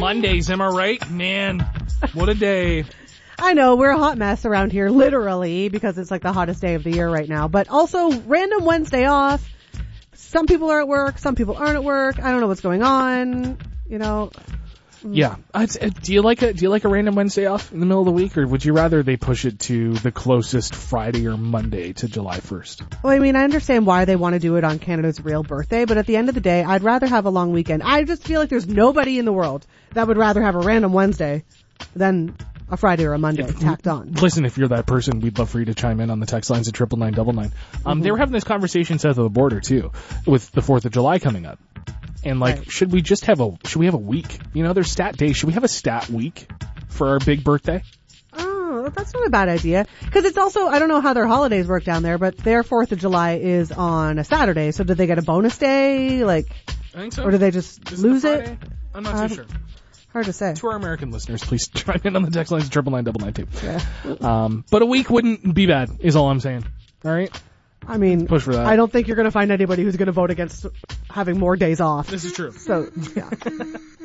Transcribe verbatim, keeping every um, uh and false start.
Mondays, am I right? Man, what a day. I know, we're a hot mess around here, literally, because it's like the hottest day of the year right now. But also, random Wednesday off. Some people are at work, some people aren't at work. I don't know what's going on, you know. Yeah. Uh, do you like a do you like a random Wednesday off in the middle of the week, or would you rather they push it to the closest Friday or Monday to July first? Well, I mean, I understand why they want to do it on Canada's real birthday, but at the end of the day, I'd rather have a long weekend. I just feel like there's nobody in the world that would rather have a random Wednesday than a Friday or a Monday if, tacked on. Listen, if you're that person, we'd love for you to chime in on the text lines at triple nine double nine. Um, mm-hmm. They were having this conversation south of the border too, with the Fourth of July coming up. And like, right. should we just have a, should we have a week? You know, there's stat day. Should we have a stat week for our big birthday? Oh, that's not a bad idea. Cause it's also, I don't know how their holidays work down there, but their Fourth of July is on a Saturday. So did they get a bonus day? Like, I think so. Or do they just is lose it? it? I'm not uh, too sure. Hard to say. To our American listeners, please chime in on the text lines at triple nine double nine too. Yeah. Um, but a week wouldn't be bad, is all I'm saying. All right? I mean, push for that. I don't think you're going to find anybody who's going to vote against having more days off. This is true. So, yeah.